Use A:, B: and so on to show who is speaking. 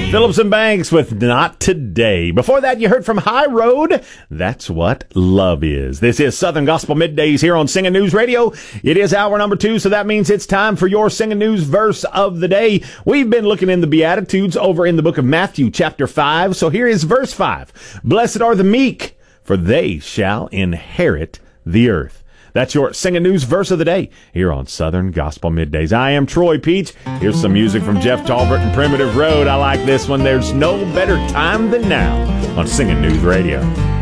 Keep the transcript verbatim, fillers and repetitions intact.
A: Phillips and Banks with Not Today. Before that, you heard from High Road. That's what love is. This is Southern Gospel Middays here on Singing News Radio. It is hour number two, so that means it's time for your Singing News verse of the day. We've been looking in the Beatitudes over in the book of Matthew, chapter five. So here is verse five. Blessed are the meek, for they shall inherit the earth. That's your Singing News verse of the day here on Southern Gospel Middays. I am Troy Peach. Here's some music from Jeff Talbert and Primitive Road. I like this one. There's no better time than now on Singing News Radio.